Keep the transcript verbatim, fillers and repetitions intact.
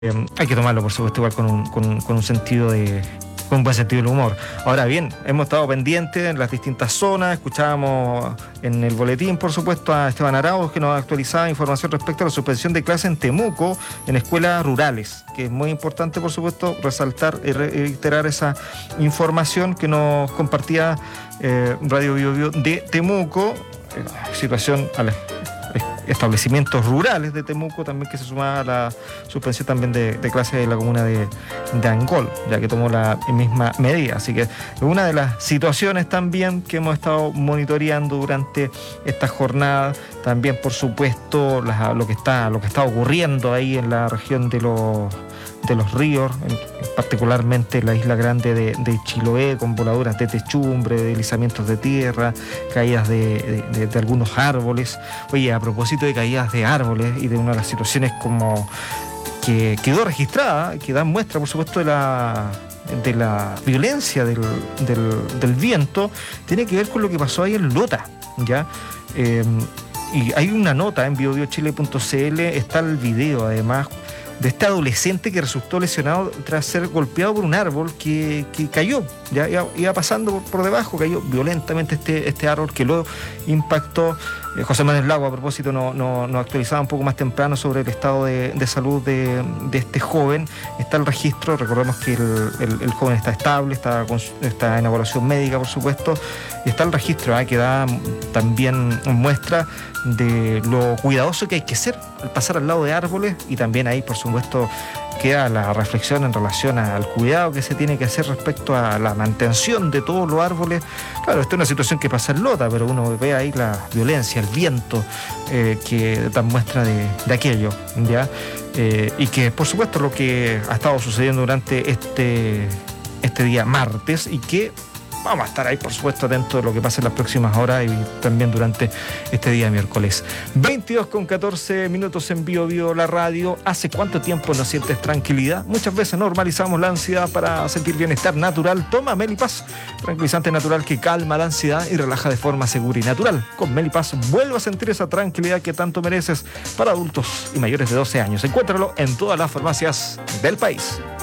Eh, hay que tomarlo, por supuesto, igual con un, con, con un sentido de... con un buen sentido del humor. Ahora bien, hemos estado pendientes en las distintas zonas, escuchábamos en el boletín, por supuesto, a Esteban Arauz, que nos actualizaba información respecto a la suspensión de clases en Temuco, en escuelas rurales, que es muy importante, por supuesto, resaltar y reiterar esa información que nos compartía eh, Radio Bio Bio de Temuco, eh, situación a la establecimientos rurales de Temuco también, que se sumaba a la suspensión también de, de clases de la comuna de, de Angol, ya que tomó la misma medida. Así que es una de las situaciones también que hemos estado monitoreando durante esta jornada. También, por supuesto, la, lo que está lo que está ocurriendo ahí en la región de los de los ríos, en, particularmente la isla grande de, de Chiloé, con voladuras de techumbre, deslizamientos de tierra, caídas de, de, de algunos árboles. Oye, a propósito de caídas de árboles y de una de las situaciones como que quedó registrada, que da muestra, por supuesto, de la de la violencia del, del, del viento, tiene que ver con lo que pasó ahí en Lota, ¿ya? Eh, y hay una nota en bio bio chile punto c l, está el video además de este adolescente que resultó lesionado tras ser golpeado por un árbol que, que cayó, ya iba, iba pasando por, por debajo, cayó violentamente este, este árbol que luego impactó. eh, José Manuel Lago, a propósito, nos no, no actualizaba un poco más temprano sobre el estado de, de salud de, de este joven. Está el registro, recordemos que el, el, el joven está estable, está, con, está en evaluación médica, por supuesto, y está el registro ¿eh? que da también muestra de lo cuidadoso que hay que ser al pasar al lado de árboles, y también ahí, por supuesto, queda la reflexión en relación al cuidado que se tiene que hacer respecto a la mantención de todos los árboles. Claro, esta es una situación que pasa en Lota, pero uno ve ahí la violencia, el viento eh, que dan muestra de, de aquello, ¿ya? Eh, y que, por supuesto, lo que ha estado sucediendo durante este, este día martes, y que vamos a estar ahí, por supuesto, atentos de lo que pase en las próximas horas y también durante este día miércoles. veintidós con catorce minutos en Bio Bio, la radio. ¿Hace cuánto tiempo no sientes tranquilidad? Muchas veces normalizamos la ansiedad para sentir bienestar natural. Toma Melipaz, tranquilizante natural que calma la ansiedad y relaja de forma segura y natural. Con Melipaz vuelve a sentir esa tranquilidad que tanto mereces, para adultos y mayores de doce años. Encuéntralo en todas las farmacias del país.